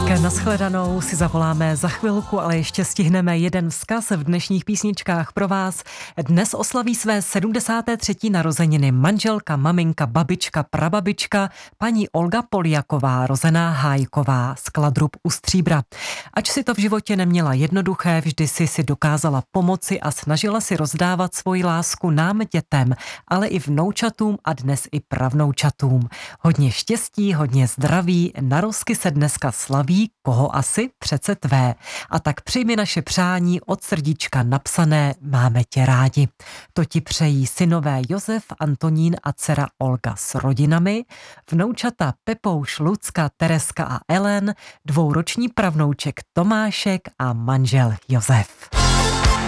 Tak nashledanou si zavoláme za chvilku, ale ještě stihneme jeden vzkaz v dnešních písničkách pro vás. Dnes oslaví své 73. narozeniny manželka, maminka, babička, prababička, paní Olga Poljaková, rozená Hájková z Kladrub u Stříbra. Ač si to v životě neměla jednoduché, vždy si dokázala pomoci a snažila si rozdávat svoji lásku nám dětem, ale i vnoučatům a dnes i pravnoučatům. Hodně štěstí, hodně zdraví, narozky se dneska slaví, koho asi? Přece tvé. A tak přijmi naše přání od srdíčka napsané Máme tě rádi. To ti přejí synové Josef, Antonín a dcera Olga s rodinami, vnoučata Pepouš, Lucka, Tereska a Ellen, dvouroční pravnouček Tomášek a manžel Josef.